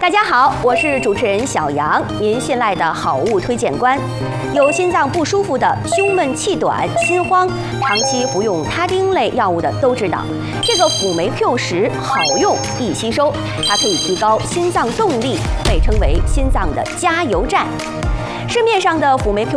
大家好，我是主持人小杨，您信赖的好物推荐官。有心脏不舒服的、胸闷气短、心慌，长期服用他汀类药物的都知道，这个辅酶 Q10好用易吸收，它可以提高心脏动力，被称为心脏的加油站。市面上的辅酶